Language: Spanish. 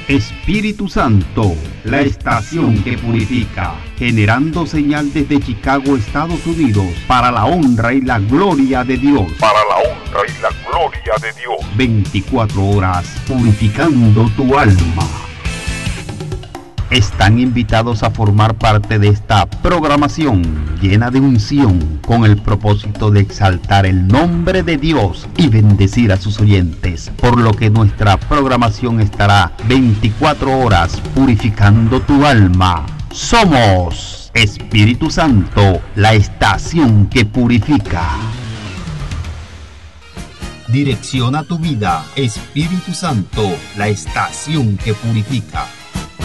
Espíritu Santo, la estación que purifica, generando señal desde Chicago, Estados Unidos, para la honra y la gloria de Dios. Para la honra y la gloria de Dios. 24 horas purificando tu alma. Están invitados a formar parte de esta programación llena de unción con el propósito de exaltar el nombre de Dios y bendecir a sus oyentes, por lo que nuestra programación estará 24 horas purificando tu alma. Somos Espíritu Santo, la estación que purifica. Direcciona tu vida, Espíritu Santo, la estación que purifica.